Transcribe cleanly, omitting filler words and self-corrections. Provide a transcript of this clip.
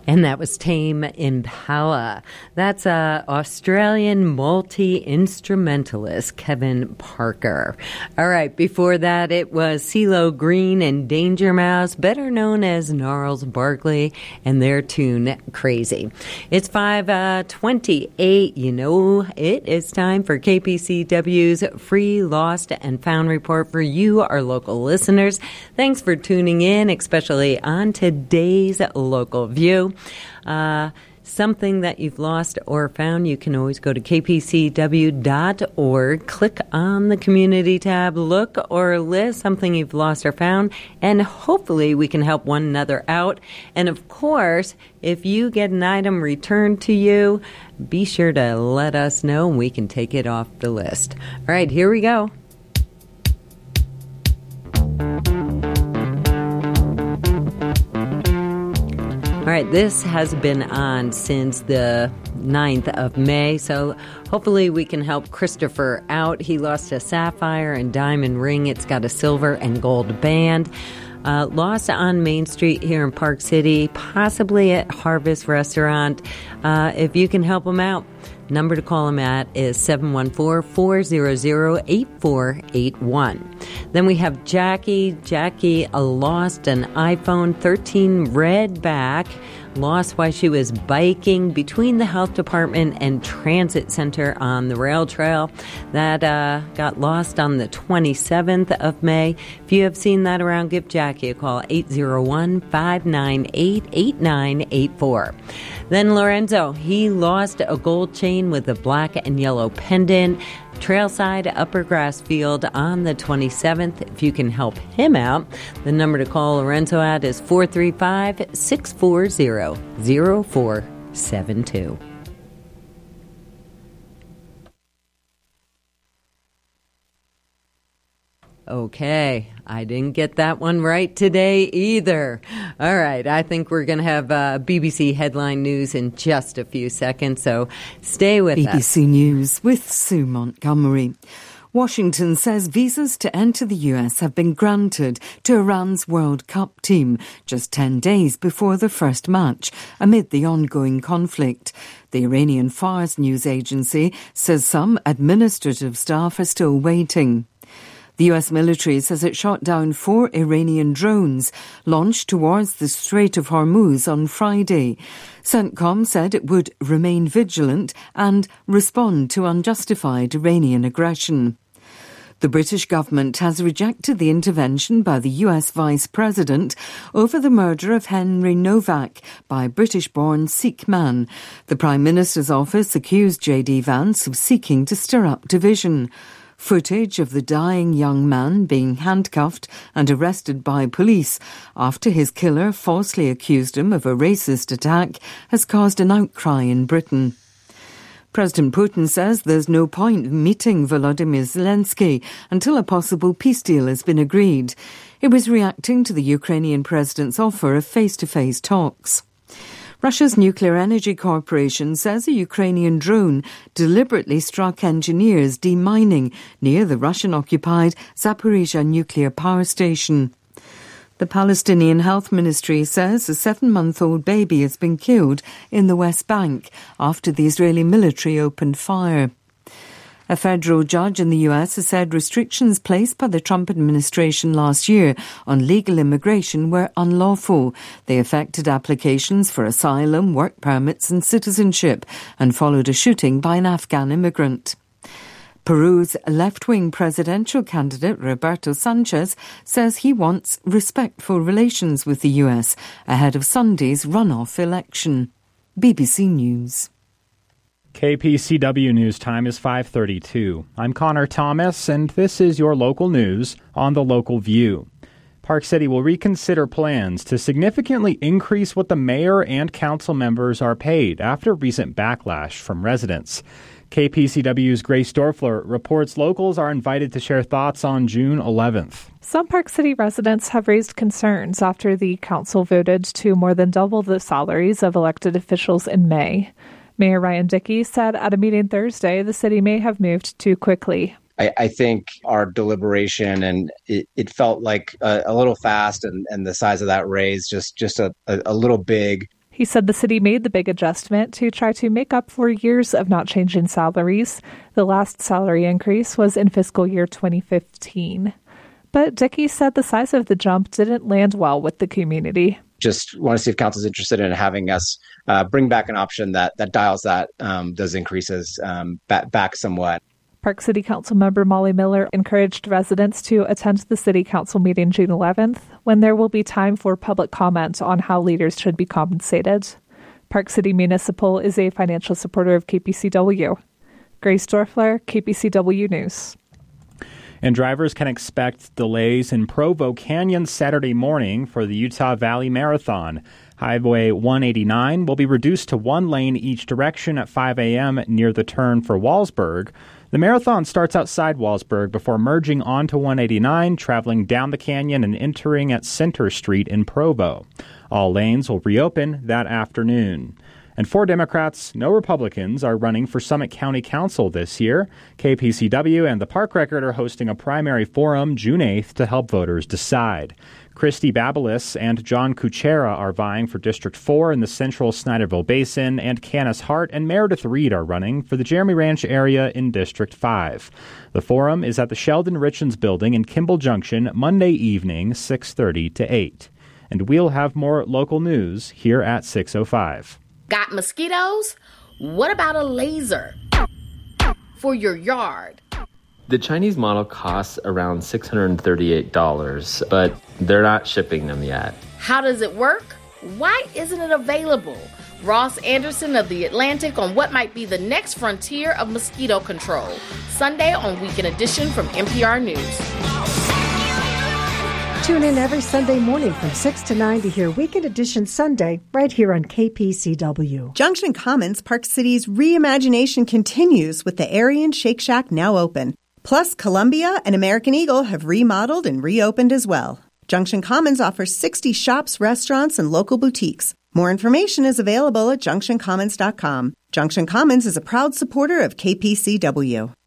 And that was Tame Impala. That's Australian multi-instrumentalist Kevin Parker. All right, before that it was CeeLo Green and Danger Mouse, better known as Gnarls Barkley, and their tune Crazy. It's 5:28. You know, it is time for KPCW's free Lost and Found report for you, our local listeners. Thanks for tuning in, especially on today's Local View. Something that you've lost or found, you can always go to kpcw.org, click on the community tab, look or list something you've lost or found, and hopefully we can help one another out. And of course, if you get an item returned to you, be sure to let us know and we can take it off the list. All right, here we go. All right, this has been on since the 9th of May, so hopefully we can help Christopher out. He lost a sapphire and diamond ring. It's got a silver and gold band. Lost on Main Street here in Park City, possibly at Harvest Restaurant. If you can help him out, number to call him at is 714-400-8481. Then we have Jackie. Jackie lost an iPhone 13 Redback. Lost while she was biking between the health department and transit center on the rail trail. That got lost on the 27th of May. If you have seen that around, give Jackie a call, 801-598-8984. Then Lorenzo, he lost a gold chain with a black and yellow pendant. Trailside Upper Grass Field on the 27th. If you can help him out, the number to call Lorenzo at is 435-640-0472. Okay, I didn't get that one right today either. All right, I think we're going to have BBC headline news in just a few seconds, so stay with us. BBC News with Sue Montgomery. Washington says visas to enter the US have been granted to Iran's World Cup team just 10 days before the first match amid the ongoing conflict. The Iranian Fars news agency says some administrative staff are still waiting. The US military says it shot down 4 Iranian drones launched towards the Strait of Hormuz on Friday. CENTCOM said it would remain vigilant and respond to unjustified Iranian aggression. The British government has rejected the intervention by the US Vice President over the murder of Henry Novak by a British-born Sikh man. The Prime Minister's office accused J.D. Vance of seeking to stir up division. Footage of the dying young man being handcuffed and arrested by police after his killer falsely accused him of a racist attack has caused an outcry in Britain. President Putin says there's no point meeting Volodymyr Zelensky until a possible peace deal has been agreed. It was reacting to the Ukrainian president's offer of face-to-face talks. Russia's Nuclear Energy Corporation says a Ukrainian drone deliberately struck engineers demining near the Russian-occupied Zaporizhzhia nuclear power station. The Palestinian Health Ministry says a 7-month-old baby has been killed in the West Bank after the Israeli military opened fire. A federal judge in the US has said restrictions placed by the Trump administration last year on legal immigration were unlawful. They affected applications for asylum, work permits and citizenship and followed a shooting by an Afghan immigrant. Peru's left-wing presidential candidate Roberto Sanchez says he wants respectful relations with the US ahead of Sunday's runoff election. BBC News. KPCW News Time is 5:32. I'm Connor Thomas, and this is your local news on the Local View. Park City will reconsider plans to significantly increase what the mayor and council members are paid after recent backlash from residents. KPCW's Grace Dorfler reports locals are invited to share thoughts on June 11th. Some Park City residents have raised concerns after the council voted to more than double the salaries of elected officials in May. Mayor Ryan Dickey said at a meeting Thursday the city may have moved too quickly. I think our deliberation and it felt like a little fast and the size of that raise just a little big. He He said the city made the big adjustment to try to make up for years of not changing salaries. The last salary increase was in fiscal year 2015. But Dickey said the size of the jump didn't land well with the community. Just want to see if council's interested in having us bring back an option that dials those increases back somewhat. Park City Council member Molly Miller encouraged residents to attend the City Council meeting June 11th, when there will be time for public comment on how leaders should be compensated. Park City Municipal is a financial supporter of KPCW. Grace Dorfler, KPCW News. And drivers can expect delays in Provo Canyon Saturday morning for the Utah Valley Marathon. Highway 189 will be reduced to one lane each direction at 5 a.m. near the turn for Wallsburg. The marathon starts outside Wallsburg before merging onto 189, traveling down the canyon and entering at Center Street in Provo. All lanes will reopen that afternoon. And 4 Democrats, no Republicans, are running for Summit County Council this year. KPCW and the Park Record are hosting a primary forum June 8th to help voters decide. Christy Babelis and John Kuchera are vying for District 4 in the central Snyderville Basin, and Canis Hart and Meredith Reed are running for the Jeremy Ranch area in District 5. The forum is at the Sheldon Richens Building in Kimball Junction Monday evening, 6:30 to 8. And we'll have more local news here at 6:05. Got mosquitoes? What about a laser for your yard? The Chinese model costs around $638, but they're not shipping them yet. How does it work? Why isn't it available? Ross Anderson of The Atlantic on what might be the next frontier of mosquito control. Sunday on Weekend Edition from NPR News. Tune in every Sunday morning from 6 to 9 to hear Weekend Edition Sunday right here on KPCW. Junction Commons, Park City's reimagination continues with the Aryan Shake Shack now open. Plus, Columbia and American Eagle have remodeled and reopened as well. Junction Commons offers 60 shops, restaurants, and local boutiques. More information is available at junctioncommons.com. Junction Commons is a proud supporter of KPCW.